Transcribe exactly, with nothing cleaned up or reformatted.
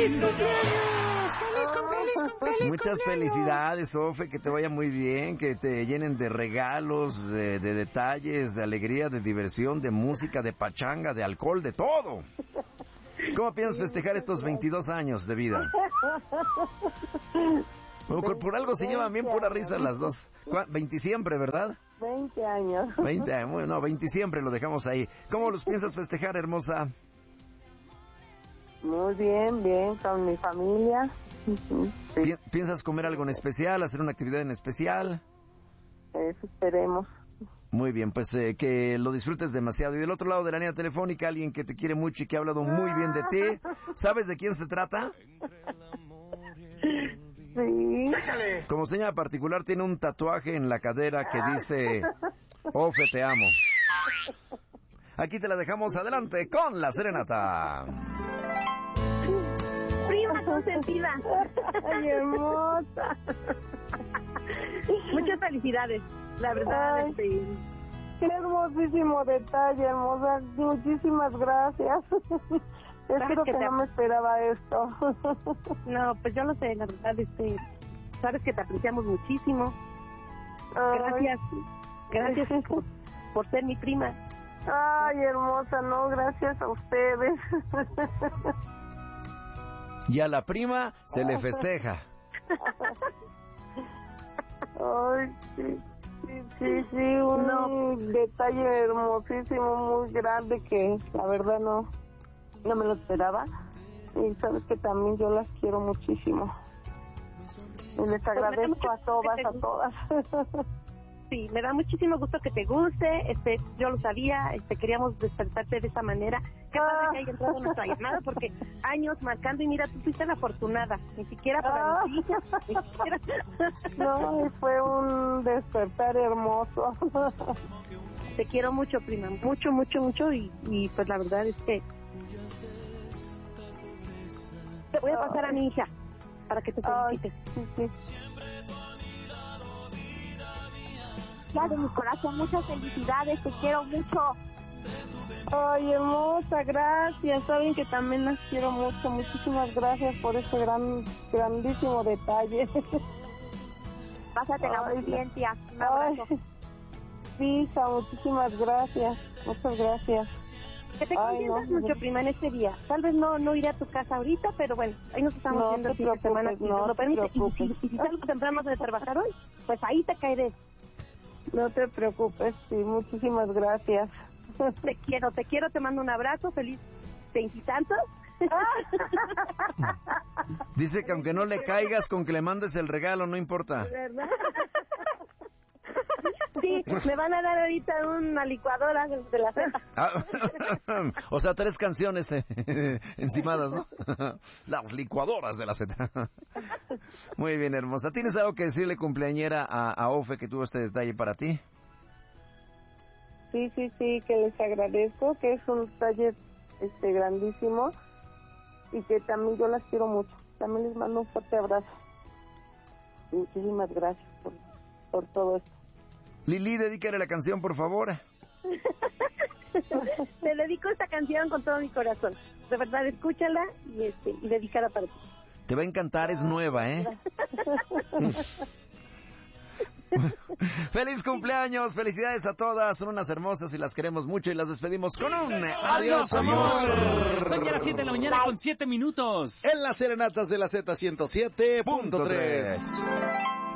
¡Feliz cumpleaños! ¡Feliz cumpleaños! ¡Feliz Muchas cumpleaños! felicidades, Ofe, que te vaya muy bien, que te llenen de regalos, de, de detalles, de alegría, de diversión, de música, de pachanga, de alcohol, de todo. ¿Cómo piensas festejar estos veintidós años de vida? Por, por algo se llevan bien pura risa las dos. veinte siempre, ¿verdad? veinte años. veinte años, bueno, veinte siempre, lo dejamos ahí. ¿Cómo los piensas festejar, hermosa? Muy bien, bien, con mi familia. Sí. ¿Piensas comer algo en especial, hacer una actividad en especial? Eso esperemos. Muy bien, pues eh, que lo disfrutes demasiado. Y del otro lado de la línea telefónica, alguien que te quiere mucho y que ha hablado muy bien de ti. ¿Sabes de quién se trata? Sí. Como señal particular tiene un tatuaje en la cadera que dice: Ofe, te amo. Aquí te la dejamos, adelante con la serenata. Prima consentida. Ay, hermosa. Muchas felicidades, la verdad. Ay, este... Qué hermosísimo detalle, hermosa. Muchísimas gracias. Espero que, que te... no me esperaba esto. No, pues yo lo sé, la verdad, este, sabes que te apreciamos muchísimo. Ay. Gracias, gracias por, por ser mi prima. Ay, hermosa, no, gracias a ustedes. Y a la prima se le festeja. Ay, sí, sí, sí, sí, un no. detalle hermosísimo, muy grande que la verdad no, no me lo esperaba. Y sabes que también yo las quiero muchísimo. Y les agradezco a todas, a todas. Sí, me da muchísimo gusto que te guste, este, yo lo sabía, este, queríamos despertarte de esa manera. Qué padre que haya entrado nuestra llamada, porque años marcando y mira, tú fuiste la afortunada, ni siquiera para ah. mis hijas, ni siquiera. No, fue un despertar hermoso. Te quiero mucho, prima, mucho, mucho, mucho, y, y pues la verdad es que te voy a pasar a mi hija para que te felicites. Sí, sí. Ya de mi corazón, muchas felicidades, te quiero mucho. Ay, hermosa, gracias. Saben que también las quiero mucho. Muchísimas gracias por ese gran, grandísimo detalle. Pásatela muy bien, tía. Un abrazo. Ay, sí, hija, muchísimas gracias. Muchas gracias. Que te consientas no, mucho, prima, en este día. Tal vez no no iré a tu casa ahorita, pero bueno, ahí nos estamos no viendo el fin de semana. Si no nos lo permite. Y, y, y, y si salgo temprano de trabajar hoy, pues ahí te caeré. No te preocupes, sí, muchísimas gracias. Te quiero, te quiero, te mando un abrazo, feliz veintitantos. Dice que aunque no le caigas, con que le mandes el regalo, no importa. ¿Verdad? Sí, me van a dar ahorita una licuadora de la Z. Ah, o sea, tres canciones eh, encimadas, ¿no? Las licuadoras de la Z. Muy bien, hermosa. ¿Tienes algo que decirle, cumpleañera, a, a Ofe, que tuvo este detalle para ti? Sí, sí, sí, que les agradezco, que es un detalle este, grandísimo y que también yo las quiero mucho. También les mando un fuerte abrazo. Muchísimas gracias por, por todo esto. Lili, dedícale la canción, por favor. Te dedico esta canción con todo mi corazón. De verdad, escúchala y, este, y dedicada para ti. Te va a encantar, es nueva, ¿eh? ¡Feliz cumpleaños! ¡Felicidades a todas! Son unas hermosas y las queremos mucho y las despedimos con un ¡adiós, amor! Son ya las siete de la mañana con siete minutos. En las serenatas de la Z ciento siete punto tres.